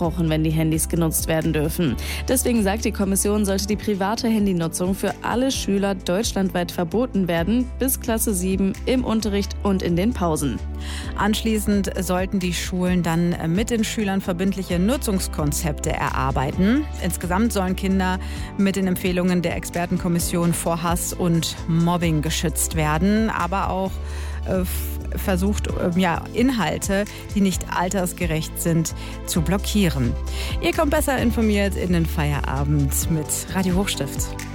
abgebrochen, wenn die Handys genutzt werden dürfen. Deswegen sagt die Kommission, sollte die private Handynutzung für alle Schüler deutschlandweit verboten werden, bis Klasse 7 im Unterricht und in den Pausen. Anschließend sollten die Schulen dann mit den Schülern verbindliche Nutzungskonzepte erarbeiten. Insgesamt sollen Kinder mit den Empfehlungen der Expertenkommission vor Hass und Mobbing geschützt werden, aber auch versucht, Inhalte, die nicht altersgerecht sind, zu blockieren. Ihr kommt besser informiert in den Feierabend mit Radio Hochstift.